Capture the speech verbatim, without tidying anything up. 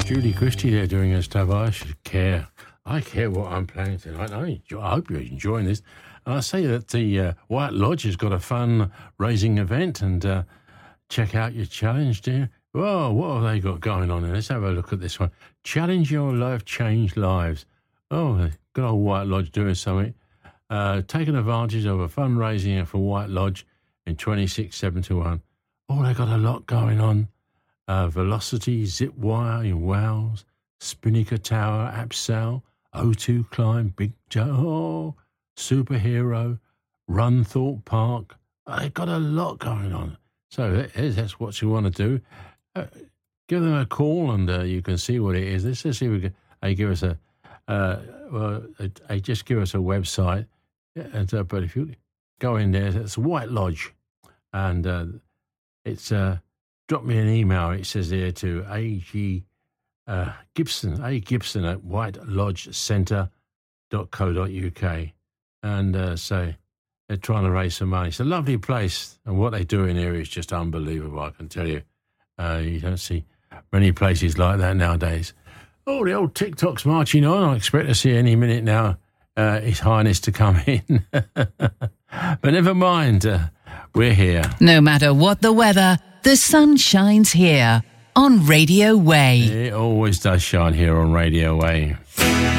Julie Christie there doing her stuff. I should care. I care what I'm planning tonight. I, enjoy, I hope you're enjoying this. And I say that the uh, White Lodge has got a fundraising event, and uh, check out your challenge, dear. Whoa, what have they got going on? Let's have a look at this one. Challenge your life, change lives. Oh, good old White Lodge doing something. Uh, taking advantage of a fundraising for White Lodge in twenty-six seventy-one. Oh, they got a lot going on. Uh, Velocity, Zipwire in Wales, Spinnaker Tower, Absal, O two Climb, Big Joe, oh, Superhero, Runthorpe Park. Uh, they've got a lot going on. So that's what you want to do. Uh, give them a call, and uh, you can see what it is. Let's just see if we can, they give us a, uh, well, they just give us a website. And, uh, but if you go in there, it's White Lodge, and uh, it's uh, drop me an email. It says here to A G uh, Gibson, A Gibson at white lodge centre dot co dot uk, and uh, say they're trying to raise some money. It's a lovely place, and what they do in here is just unbelievable. I can tell you, uh, you don't see many places like that nowadays. Oh, the old TikTok's marching on. I expect to see any minute now uh, His Highness to come in, but never mind. Uh, we're here. No matter what the weather, the sun shines here on Radio Way. It always does shine here on Radio Way.